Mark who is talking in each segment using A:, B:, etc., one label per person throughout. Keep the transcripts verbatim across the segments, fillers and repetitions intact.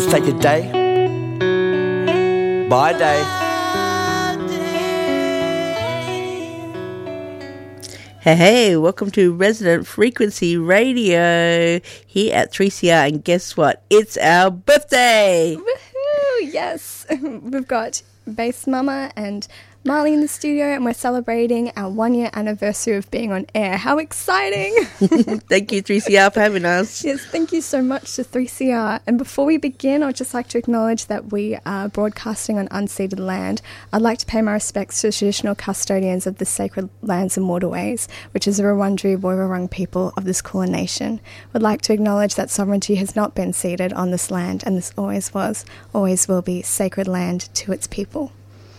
A: Just take a day by day.
B: Hey, hey, welcome to Resident Frequency Radio here at three C R, and guess what? It's our birthday!
C: Woohoo! Yes, we've got Bass Mama and Marley in the studio, and we're celebrating our one-year anniversary of being on air. How exciting!
B: Thank you, three C R, for having us.
C: Yes, thank you so much to three C R. And before we begin, I'd just like to acknowledge that we are broadcasting on unceded land. I'd like to pay my respects to the traditional custodians of the sacred lands and waterways, which is the Wurundjeri Woi-wurrung people of this Kulin nation. Would like to acknowledge that sovereignty has not been ceded on this land, and this always was, always will be sacred land to its people.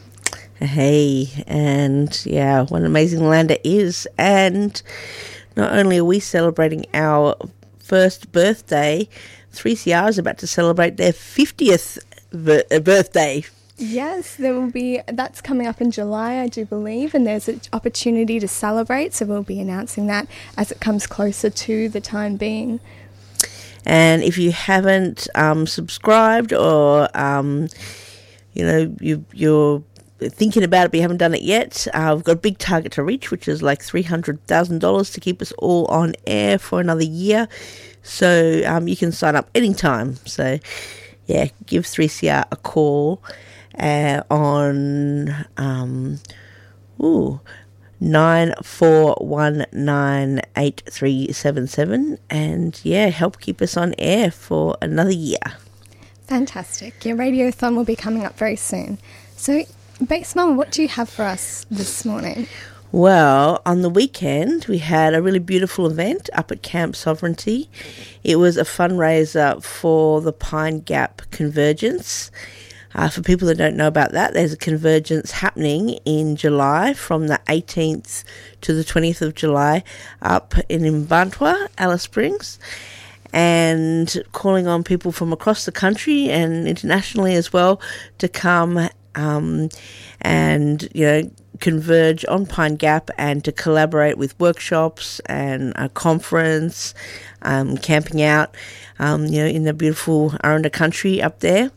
B: Hey, and yeah, what an amazing land it is. And not only are we celebrating our first birthday, three C R is about to celebrate their fiftieth bir- birthday.
C: Yes, there will be, that's coming up in July, I do believe, and there's an opportunity to celebrate, so we'll be announcing that as it comes closer to the time being.
B: And if you haven't um, subscribed or, um, you know, you, you're thinking about it but you haven't done it yet, uh, we've got a big target to reach, which is like three hundred thousand dollars to keep us all on air for another year. So um, you can sign up anytime. So, yeah, give three C R a call uh, on um, ooh, nine four one nine eight three seven seven and, yeah, help keep us on air for another year.
C: Fantastic. Your radiothon will be coming up very soon. So, Bass Mama, what do you have for us this morning?
B: Well, on the weekend, we had a really beautiful event up at Camp Sovereignty. It was a fundraiser for the Pine Gap Convergence. Uh, for people that don't know about that, there's a convergence happening in July from the eighteenth to the twentieth of July up in Mvantwa, Alice Springs, and calling on people from across the country and internationally as well to come Um, and, you know, converge on Pine Gap and to collaborate with workshops and a conference, um, camping out, um, you know, in the beautiful Aranda country up there.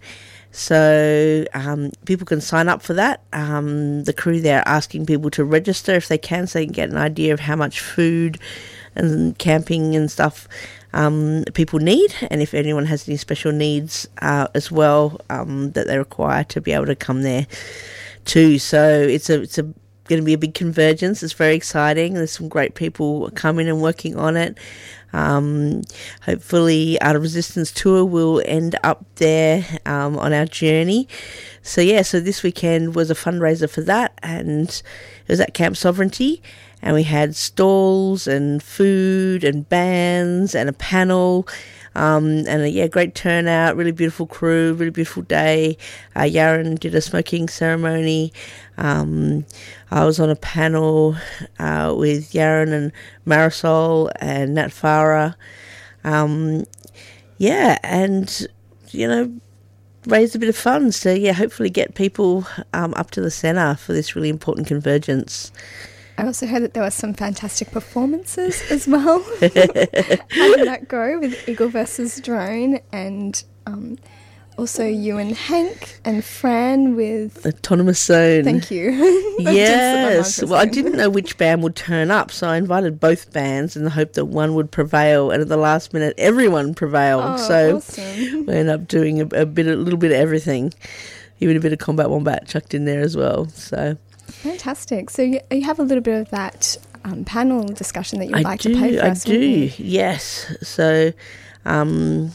B: So um, people can sign up for that. Um, the crew there are asking people to register if they can, so they can get an idea of how much food and camping and stuff um, people need, and if anyone has any special needs uh, as well um, that they require to be able to come there too. So it's a it's a going to be a big convergence. It's very exciting. There's some great people coming and working on it. Um, hopefully Art of Resistance Tour will end up there um, on our journey. So yeah, so this weekend was a fundraiser for that, and it was at Camp Sovereignty, and we had stalls and food and bands and a panel, um, and a yeah, great turnout, really beautiful crew, really beautiful day. Uh, Yaron did a smoking ceremony. Um, I was on a panel uh, with Yaron and Marisol and Nat Farah. Um, yeah, and, you know, raised a bit of funds to, yeah, hopefully get people um, up to the centre for this really important convergence.
C: I also heard that there were some fantastic performances as well. How did that go with Eagle versus Drone, and um, also you and Hank and Fran with
B: Autonomous Zone?
C: Thank you.
B: Yes. Well, I didn't know which band would turn up, so I invited both bands in the hope that one would prevail, and at the last minute everyone prevailed.
C: Oh,
B: so
C: awesome.
B: we ended up doing a, a bit, a little bit of everything, even a bit of Combat Wombat chucked in there as well. So.
C: Fantastic. So you, you have a little bit of that um, panel discussion that you'd
B: I
C: like
B: do,
C: to play for
B: I
C: us.
B: do, yes. So, um,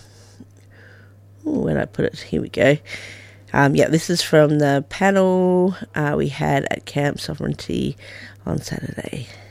B: ooh, where did I put it? Here we go. Um, yeah, this is from the panel uh, we had at Camp Sovereignty on Saturday.